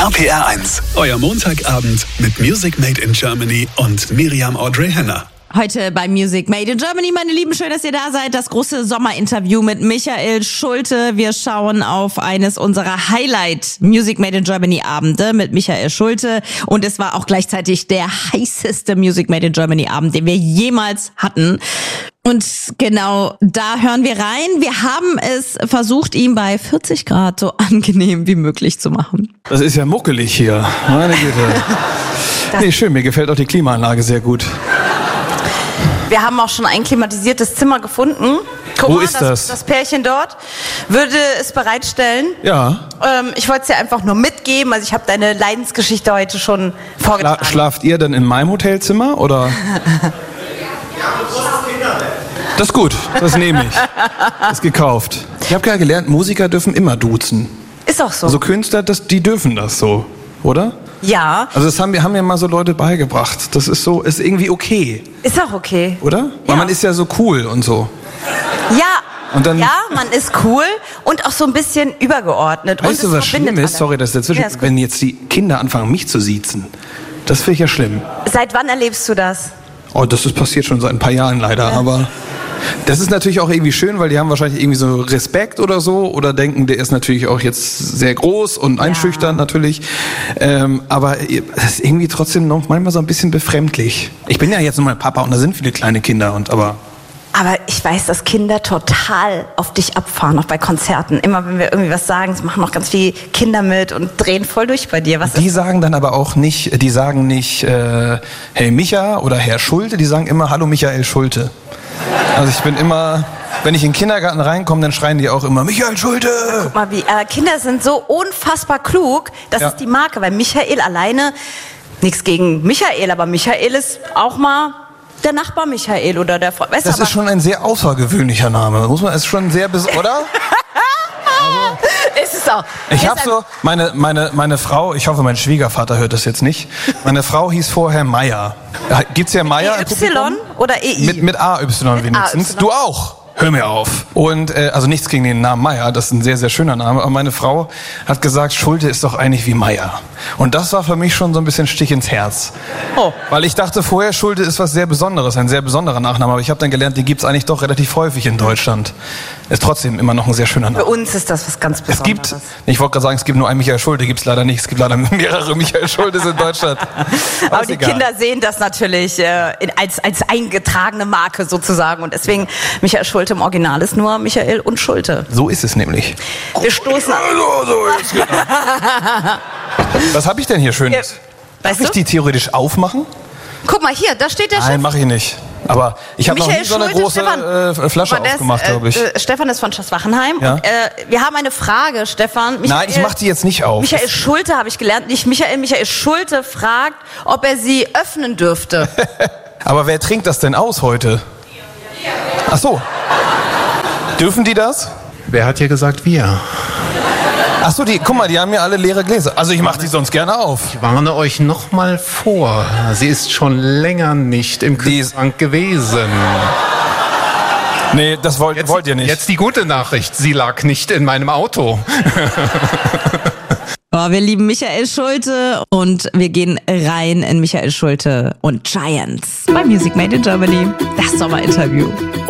RPR 1, euer Montagabend mit Music Made in Germany und Miriam Audrey Henner. Heute bei Music Made in Germany, meine Lieben, schön, dass ihr da seid. Das große Sommerinterview mit Michael Schulte. Wir schauen auf eines unserer Highlight Music Made in Germany Abende mit Michael Schulte. Und es war auch gleichzeitig der heißeste Music Made in Germany Abend, den wir jemals hatten. Und genau da hören wir rein. Wir haben es versucht, ihm bei 40 Grad so angenehm wie möglich zu machen. Das ist ja muckelig hier. Meine Güte. Nee, schön, mir gefällt auch die Klimaanlage sehr gut. Wir haben auch schon ein klimatisiertes Zimmer gefunden. Guck Wo mal, ist das? Das Pärchen dort würde es bereitstellen. Ja. Ich wollte es dir einfach nur mitgeben. Also ich habe deine Leidensgeschichte heute schon vorgetragen. Schlaft ihr denn in meinem Hotelzimmer oder? Das ist gut, das nehme ich. Das ist gekauft. Ich habe ja gelernt, Musiker dürfen immer duzen. Ist auch so. Also Künstler, die dürfen das so, oder? Ja. Also das haben mir mal so Leute beigebracht. Das ist so, ist irgendwie okay. Ist auch okay. Oder? Ja. Weil man ist ja so cool und so. Ja. Und dann, ja, man ist cool und auch so ein bisschen übergeordnet. Weißt du, was schlimm ist? Alle. Sorry, dass dazwischen, Ja, ist gut. wenn jetzt die Kinder anfangen, mich zu siezen. Das finde ich ja schlimm. Seit wann erlebst du das? Oh, das ist passiert schon seit ein paar Jahren leider, aber das ist natürlich auch irgendwie schön, weil die haben wahrscheinlich irgendwie so Respekt oder so oder denken, der ist natürlich auch jetzt sehr groß und einschüchternd natürlich, aber das ist irgendwie trotzdem noch manchmal so ein bisschen befremdlich. Ich bin ja jetzt nun mal Papa und da sind viele kleine Kinder Aber ich weiß, dass Kinder total auf dich abfahren, auch bei Konzerten. Immer wenn wir irgendwie was sagen, es machen noch ganz viele Kinder mit und drehen voll durch bei dir. Die sagen dann aber auch nicht, hey Micha oder Herr Schulte, die sagen immer Hallo Michael Schulte. Also ich bin immer, wenn ich in den Kindergarten reinkomme, dann schreien die auch immer Michael Schulte. Guck mal, Kinder sind so unfassbar klug. Das ist die Marke, weil Michael alleine, nichts gegen Michael, aber Michael ist auch mal der Nachbar Michael oder der Freund. Das ist schon ein sehr außergewöhnlicher Name. Ist schon sehr oder? Ist es auch. Ich habe so, meine Frau, ich hoffe, mein Schwiegervater hört das jetzt nicht. Meine Frau hieß vorher Meier. Gibt's ja Meier? Y oder EI? Mit AY wenigstens. AY. Du auch. Hör mir auf. Und also nichts gegen den Namen Meier, das ist ein sehr, sehr schöner Name. Aber meine Frau hat gesagt, Schulte ist doch eigentlich wie Meier. Und das war für mich schon so ein bisschen Stich ins Herz. Oh. Weil ich dachte vorher, Schulte ist was sehr Besonderes, ein sehr besonderer Nachname. Aber ich habe dann gelernt, die gibt's eigentlich doch relativ häufig in Deutschland. Ist trotzdem immer noch ein sehr schöner Name. Für uns ist das was ganz Besonderes. Ich wollte gerade sagen, es gibt nur einen Michael Schulte, gibt's leider nicht. Es gibt leider mehrere Michael Schultes in Deutschland. Aber die Kinder sehen das natürlich als eingetragene Marke sozusagen. Und deswegen, Michael Schulte im Original ist nur Michael und Schulte. So ist es nämlich. Wir stoßen an. Jetzt genau. Was habe ich denn hier Schönes? Darf Weißt ich du? die theoretisch aufmachen? Guck mal hier, da steht der Nein, Chef. mache ich nicht. Aber ich habe noch nie Michael so eine Schulte, große Stefan. Flasche Guck mal, aufgemacht, glaube ich. Stefan ist von Schloss-Wachenheim. Ja? Und, wir haben eine Frage, Stefan. Nein, ich mache die jetzt nicht auf. Michael Schulte habe ich gelernt, nicht Michael. Michael Schulte fragt, ob er sie öffnen dürfte. Aber wer trinkt das denn aus heute? Ach so. Dürfen die das? Wer hat hier gesagt wir? Ach so, guck mal, die haben ja alle leere Gläser. Also ich mache die sonst gerne auf. Ich warne euch noch mal vor. Sie ist schon länger nicht im Kühlschrank gewesen. Nee, das wollt ihr nicht. Jetzt die gute Nachricht. Sie lag nicht in meinem Auto. Oh, wir lieben Michael Schulte und wir gehen rein in Michael Schulte und Giants bei Music Made in Germany. Das Sommerinterview.